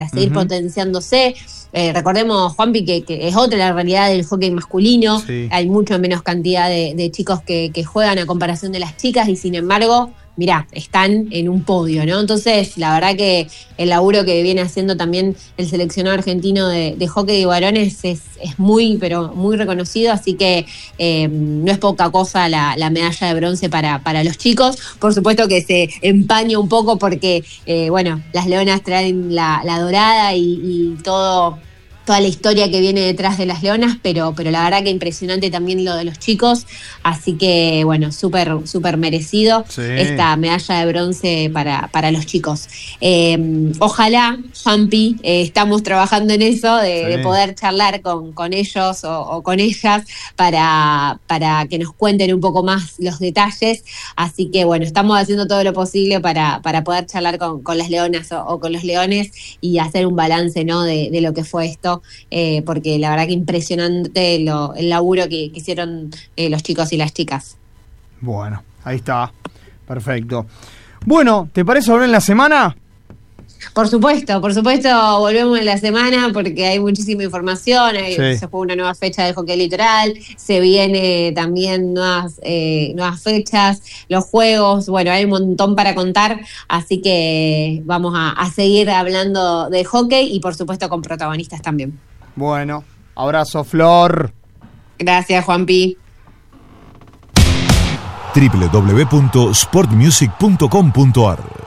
seguir potenciándose. Recordemos, Juanpi, que es otra la realidad del hockey masculino. Sí. Hay mucho menos cantidad de chicos que juegan a comparación de las chicas y sin embargo, mirá, están en un podio, ¿no? Entonces, la verdad que el laburo que viene haciendo también el seleccionado argentino de hockey de varones es muy, pero muy reconocido, así que no es poca cosa la medalla de bronce para los chicos. Por supuesto que se empaña un poco porque, las leonas traen la dorada y toda la historia que viene detrás de las leonas, pero la verdad que impresionante también lo de los chicos, así que súper merecido esta medalla de bronce para los chicos. Ojalá, Juanpi, estamos trabajando en eso, de poder charlar con ellos o con ellas para que nos cuenten un poco más los detalles, así que estamos haciendo todo lo posible para poder charlar con las leonas o con los leones y hacer un balance, ¿no? de lo que fue esto. Porque la verdad que impresionante el laburo que hicieron los chicos y las chicas. Bueno, ahí está, perfecto. Bueno, ¿te parece volver en la semana? Por supuesto, volvemos en la semana porque hay muchísima información, se juega una nueva fecha del hockey litoral, se viene también nuevas fechas, los juegos, hay un montón para contar, así que vamos a seguir hablando de hockey y por supuesto con protagonistas también. Bueno, abrazo, Flor. Gracias, Juanpi. www.sportmusic.com.ar